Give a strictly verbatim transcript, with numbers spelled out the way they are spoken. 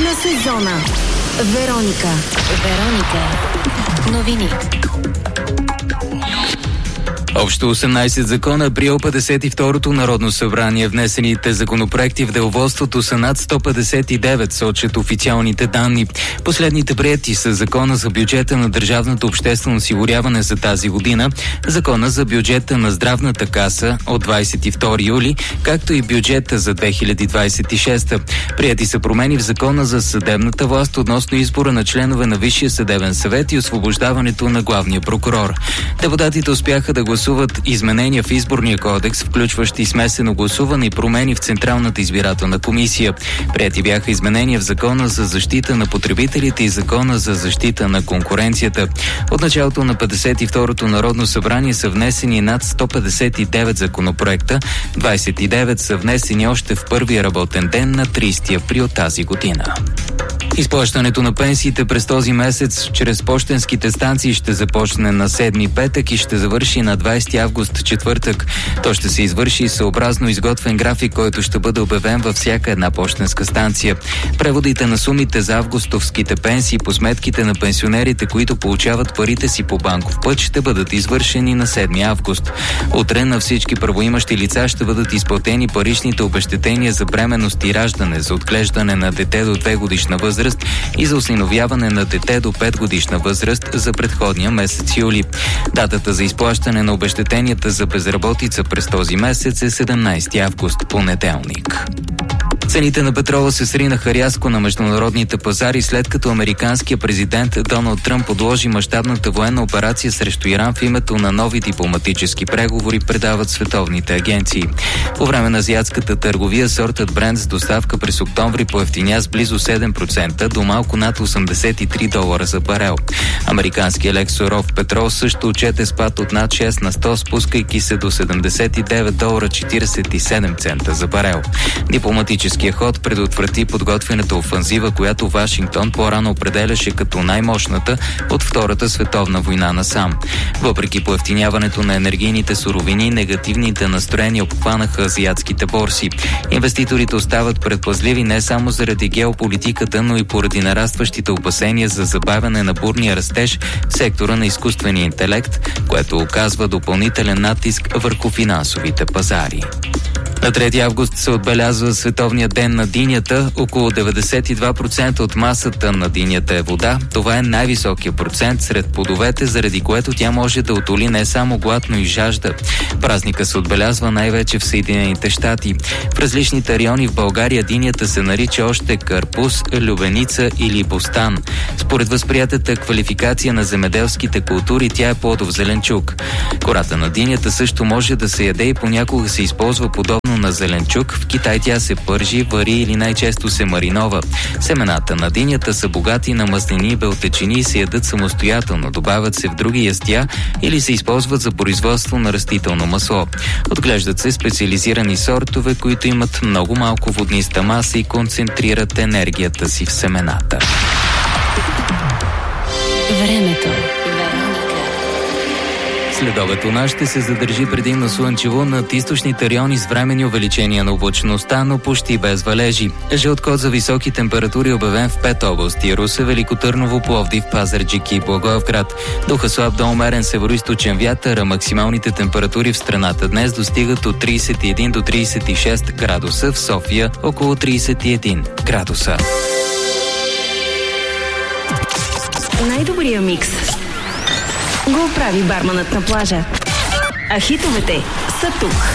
на сезона. Вероника. Вероника. Новини. Общо осемнайсет закона приел петдесет и второто Народно събрание. Внесените законопроекти в деловодството са над сто петдесет и девет, сочат официалните данни. Последните приети са Закона за бюджета на Държавното обществено осигуряване за тази година, Закона за бюджета на Здравната каса от двайсет и втори юли, както и бюджета за две хиляди двайсет и шеста. Приети са промени в Закона за съдебната власт относно избора на членове на Висшия съдебен съвет и освобождаването на главния прокурор. Депутатите успяха да гласуват изменения в изборния кодекс, включващи смесено гласуване и промени в Централната избирателна комисия. Приети бяха изменения в Закона за защита на потребителите и Закона за защита на конкуренцията. От началото на петдесет и второто Народно събрание са внесени над сто петдесет и девет законопроекта, двайсет и девет са внесени още в първия работен ден на трийсети април тази година. Изплащането на пенсиите през този месец чрез пощенските станции ще започне на седми петък и ще завърши на двайсети август четвъртък. То ще се извърши съобразно изготвен график, който ще бъде обявен във всяка една пощенска станция. Преводите на сумите за августовските пенсии по сметките на пенсионерите, които получават парите си по банков път, ще бъдат извършени на седми август. Утре на всички правоимащи лица ще бъдат изплатени паричните обезщетения за бременност и раждане, за отглеждане на дете до две годишна възраст и за осиновяване на дете до пет годишна възраст за предходния месец юли. Датата за изплащане на обезщетенията за безработица през този месец е седемнайсети август, понеделник. Цените на петрола се сринаха рязко на международните пазари, след като американският президент Доналд Тръмп подложи мащабната военна операция срещу Иран в името на нови дипломатически преговори, предават световните агенции. По време на азиатската търговия сортът Брент с доставка през октомври поевтиня с близо седем процента до малко над осемдесет и три долара за барел. Американският лек суров петрол също отчете спад от над шест на сто, спускайки се до седемдесет и девет долара четирийсет и седем цента за барел. Дипломатическият ход предотврати подготвената офанзива, която Вашингтон по-рано определяше като най-мощната от Втората световна война насам. Въпреки поевтиняването на енергийните суровини, негативните настроения обхванаха азиатските борси. Инвеститорите остават предпазливи не само заради геополитиката, но и поради нарастващите опасения за забавяне на бурния растеж в сектора на изкуствения интелект, което оказва допълнителен натиск върху финансовите пазари. На трети август се отбелязва Световния ден на динята. Около деветдесет и два процента от масата на динята е вода. Това е най-високият процент сред плодовете, заради което тя може да утоли не само глад, но и жажда. Празника се отбелязва най-вече в Съединените щати. В различните райони в България динята се нарича още карпус, любеница или бостан. Според възприятата квалификация на земеделските култури, тя е плодов зеленчук. Кората на динята също може да се яде и понякога се използва подобно на зеленчук. В Китай тя се пържи, вари или най-често се маринова. Семената на динята са богати на мазнини и белтъчини и се ядат самостоятелно, добавят се в други ястия или се използват за производство на растително масло. Отглеждат се специализирани сортове, които имат много малко водниста маса и концентрират енергията си в семената. Времето. Следобед у нас ще се задържи предимно слънчево, над източните райони с временни увеличения на облачността, но почти без валежи. Жълт код за високи температури обявен в пет области: Русе, Велико Търново, Пловдив, Пазарджик и Благоевград. Духа слаб до умерен североизточен вятър, а максималните температури в страната днес достигат от трийсет и един до трийсет и шест градуса, в София около трийсет и един градуса. Най-добрия микс го прави барманът на плажа. А хитовете са тук.